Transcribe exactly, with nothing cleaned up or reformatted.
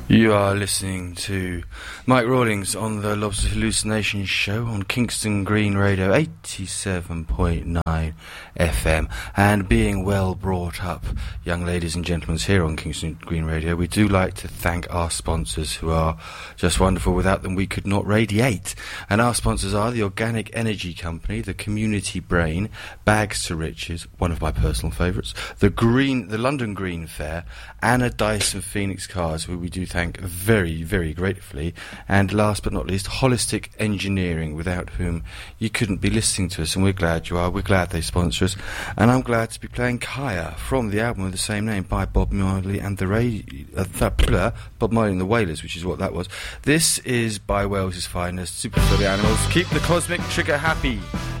You are listening to Mike Rawlings on the Lobster Hallucination Show on Kingston Green Radio eighty-seven point nine F M. And being well brought up, young ladies and gentlemen, here on Kingston Green Radio, we do like to thank our sponsors who are just wonderful. Without them we could not radiate. And our sponsors are the Organic Energy Company, the Community Brain, Bags to Riches, one of my personal favourites, the Green, the London Green Fair, Anna Dyson Phoenix Cars, who we do thank very, very gratefully, and last but not least, Holistic Engineering, without whom you couldn't be listening to us, and we're glad you are. We're glad they sponsor us, and I'm glad to be playing Kaya from the album of the same name by Bob Marley and the Ray, uh, the, Bob Marley and the Wailers, which is what that was. This is by Wales's finest, Super Furry Animals. Keep the cosmic trigger happy.